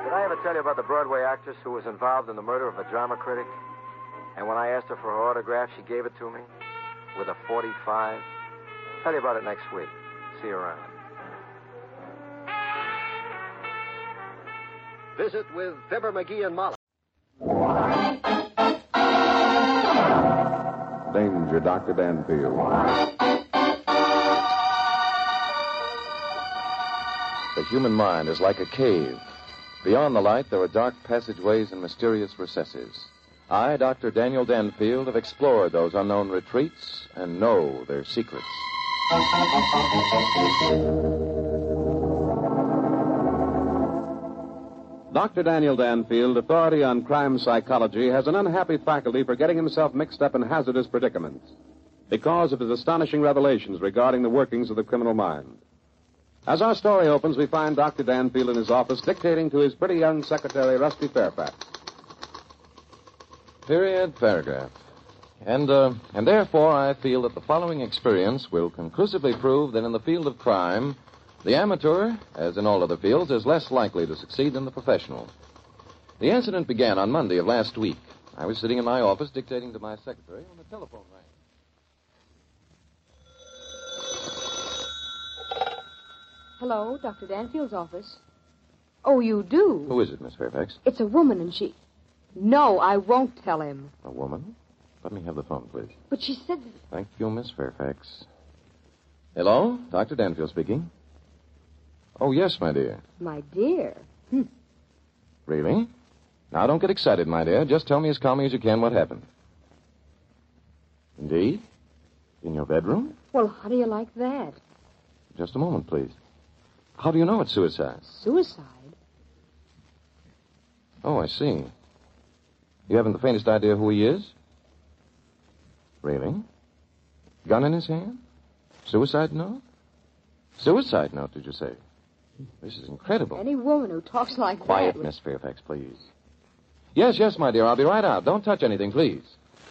Did I ever tell you about the Broadway actress who was involved in the murder of a drama critic? And when I asked her for her autograph, she gave it to me with a .45. Tell you about it next week. See you around. Visit with Fibber, McGee, and Molly. Danger, Dr. Danfield. The human mind is like a cave. Beyond the light, there are dark passageways and mysterious recesses. I, Dr. Daniel Danfield, have explored those unknown retreats and know their secrets. Dr. Daniel Danfield, authority on crime psychology, has an unhappy faculty for getting himself mixed up in hazardous predicaments because of his astonishing revelations regarding the workings of the criminal mind. As our story opens, we find Dr. Danfield in his office dictating to his pretty young secretary, Rusty Fairfax. Period, paragraph. And therefore, I feel that the following experience will conclusively prove that in the field of crime, the amateur, as in all other fields, is less likely to succeed than the professional. The incident began on Monday of last week. I was sitting in my office dictating to my secretary when the telephone rang. Hello, Dr. Danfield's office. Oh, you do? Who is it, Miss Fairfax? It's a woman, and she... No, I won't tell him. A woman? Let me have the phone, please. But she said... Thank you, Miss Fairfax. Hello? Dr. Danfield speaking. Oh, yes, my dear. My dear? Really? Now, don't get excited, my dear. Just tell me as calmly as you can what happened. Indeed? In your bedroom? Well, how do you like that? Just a moment, please. How do you know it's suicide? Suicide? Oh, I see. You haven't the faintest idea who he is? Really? Gun in his hand? Suicide note? Suicide note, did you say? This is incredible. Any woman who talks like Quiet, that... Miss Fairfax, please. Yes, my dear. I'll be right out. Don't touch anything, please.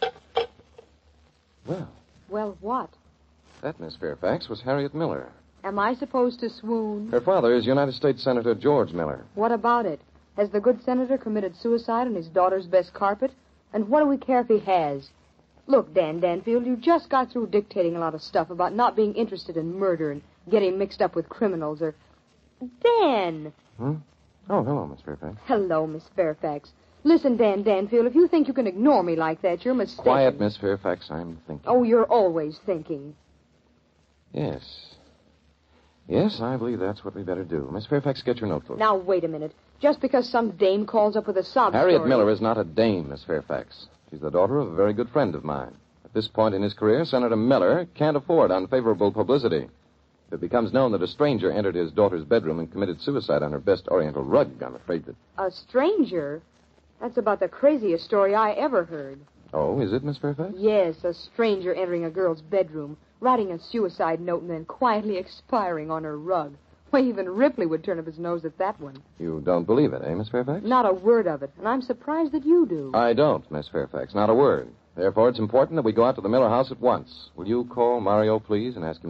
Well. Well, what? That, Miss Fairfax, was Harriet Miller. Am I supposed to swoon? Her father is United States Senator George Miller. What about it? Has the good senator committed suicide on his daughter's best carpet? And what do we care if he has? Look, Dan Danfield, you just got through dictating a lot of stuff about not being interested in murder and getting mixed up with criminals or... Dan! Oh, hello, Miss Fairfax. Hello, Miss Fairfax. Listen, Dan Danfield, if you think you can ignore me like that, you're mistaken. Quiet, Miss Fairfax. I'm thinking. Oh, you're always thinking. Yes. Yes, I believe that's what we better do. Miss Fairfax, get your notebook. Now, wait a minute. Just because some dame calls up with a sob Harriet story... Miller is not a dame, Miss Fairfax. She's the daughter of a very good friend of mine. At this point in his career, Senator Miller can't afford unfavorable publicity. If it becomes known that a stranger entered his daughter's bedroom and committed suicide on her best Oriental rug, I'm afraid that... A stranger? That's about the craziest story I ever heard. Oh, is it, Miss Fairfax? Yes, a stranger entering a girl's bedroom, writing a suicide note, and then quietly expiring on her rug. Why, even Ripley would turn up his nose at that one. You don't believe it, eh, Miss Fairfax? Not a word of it, and I'm surprised that you do. I don't, Miss Fairfax, not a word. Therefore, it's important that we go out to the Miller house at once. Will you call Mario, please, and ask him